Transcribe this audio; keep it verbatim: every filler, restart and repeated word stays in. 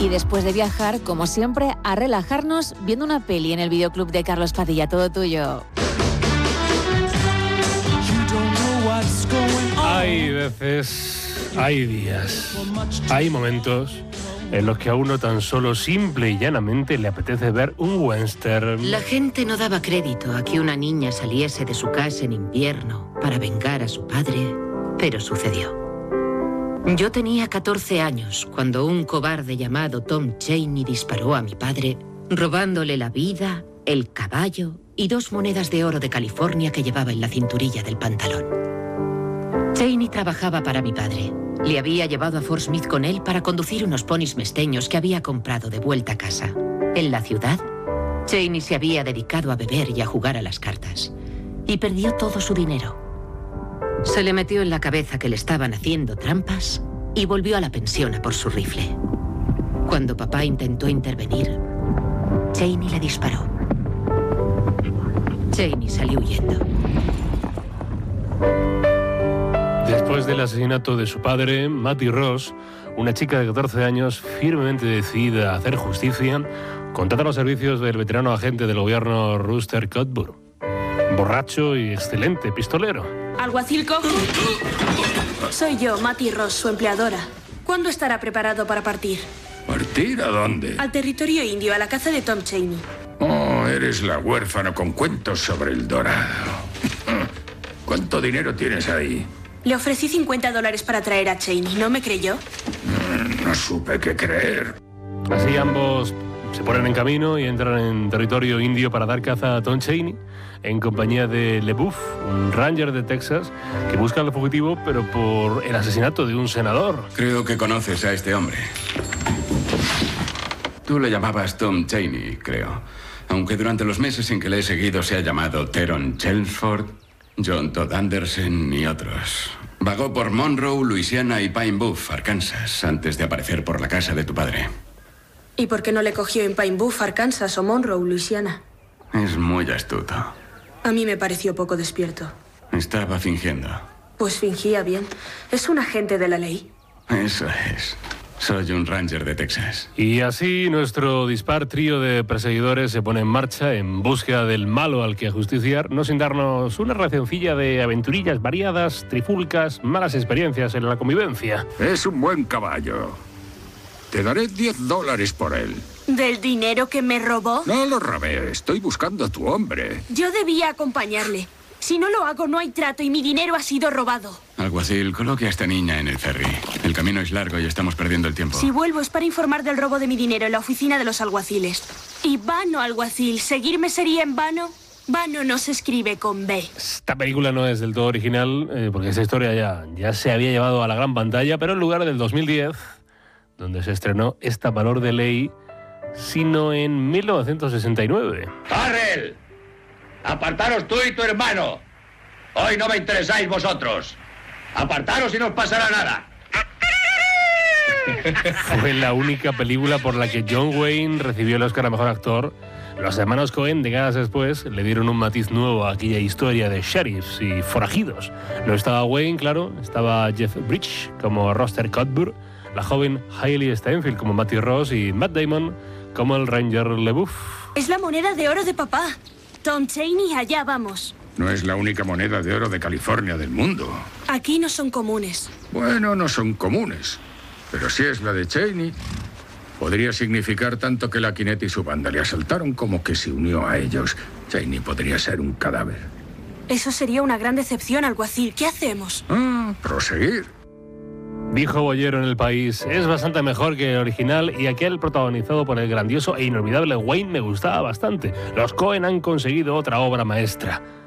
Y después de viajar, como siempre, a relajarnos viendo una peli en el videoclub de Carlos Padilla. Todo tuyo. Hay veces, hay días, hay momentos en los que a uno tan solo simple y llanamente le apetece ver un western. La gente no daba crédito a que una niña saliese de su casa en invierno para vengar a su padre, pero sucedió. Yo tenía catorce años cuando un cobarde llamado Tom Chaney disparó a mi padre, robándole la vida, el caballo y dos monedas de oro de California que llevaba en la cinturilla del pantalón. Chaney trabajaba para mi padre. Le había llevado a Fort Smith con él para conducir unos ponis mesteños que había comprado de vuelta a casa. En la ciudad, Chaney se había dedicado a beber y a jugar a las cartas. Y perdió todo su dinero. Se le metió en la cabeza que le estaban haciendo trampas y volvió a la pensión a por su rifle. Cuando papá intentó intervenir, Chaney le disparó. Chaney salió huyendo. Después del asesinato de su padre, Mattie Ross, una chica de catorce años firmemente decidida a hacer justicia, contrata los servicios del veterano agente del gobierno Rooster Cogburn. Borracho y excelente pistolero. ¿Alguacil Cojo? Soy yo, Mattie Ross, su empleadora. ¿Cuándo estará preparado para partir? ¿Partir a dónde? Al territorio indio, a la caza de Tom Chaney. Oh, eres la huérfana con cuentos sobre el dorado. ¿Cuánto dinero tienes ahí? Le ofrecí cincuenta dólares para traer a Chaney. ¿No me creyó? No supe qué creer. Así ambos se ponen en camino y entran en territorio indio para dar caza a Tom Chaney, en compañía de LeBouf, un ranger de Texas que busca al fugitivo, pero por el asesinato de un senador. Creo que conoces a este hombre. Tú le llamabas Tom Chaney, creo. Aunque durante los meses en que le he seguido se ha llamado Teron Chelmsford, John Todd Anderson y otros. Vagó por Monroe, Luisiana y Pine Bluff, Arkansas, antes de aparecer por la casa de tu padre. ¿Y por qué no le cogió en Pine Bluff, Arkansas o Monroe, Luisiana? Es muy astuto. A mí me pareció poco despierto. Estaba fingiendo. Pues fingía bien. Es un agente de la ley. Eso es. Soy un ranger de Texas. Y así nuestro dispar trío de perseguidores se pone en marcha en búsqueda del malo al que ajusticiar, no sin darnos una racioncilla de aventurillas variadas, trifulcas, malas experiencias en la convivencia. Es un buen caballo. Te daré diez dólares por él. ¿Del dinero que me robó? No lo robé, estoy buscando a tu hombre. Yo debía acompañarle. Si no lo hago, no hay trato y mi dinero ha sido robado. Alguacil, coloque a esta niña en el ferry. El camino es largo y estamos perdiendo el tiempo. Si vuelvo es para informar del robo de mi dinero en la oficina de los alguaciles. Y vano, alguacil. ¿Seguirme sería en vano? Vano no se escribe con B. Esta película no es del todo original, eh, porque esta historia ya, ya se había llevado a la gran pantalla, pero en lugar del dos mil diez, donde se estrenó esta Valor de Ley, sino en mil novecientos sesenta y nueve. ¡Harrell! ¡Apartaros tú y tu hermano! Hoy no me interesáis vosotros. ¡Apartaros y no os pasará nada! Fue la única película por la que John Wayne recibió el Oscar a Mejor Actor. Los hermanos Coen, décadas después, le dieron un matiz nuevo a aquella historia de sheriffs y forajidos. No estaba Wayne, claro, estaba Jeff Bridges como Rooster Cogburn, la joven Hailey Steinfeld como Mattie Ross y Matt Damon como el Ranger LeBouf. Es la moneda de oro de papá. Tom Chaney, allá vamos. No es la única moneda de oro de California del mundo. Aquí no son comunes. Bueno, no son comunes. Pero si es la de Chaney, podría significar tanto que la Quinet y su banda le asaltaron como que se unió a ellos. Chaney podría ser un cadáver. Eso sería una gran decepción, alguacil. ¿Qué hacemos? Ah, proseguir. Dijo Bollero en El País, es bastante mejor que el original y aquel protagonizado por el grandioso e inolvidable Wayne me gustaba bastante. Los Coen han conseguido otra obra maestra.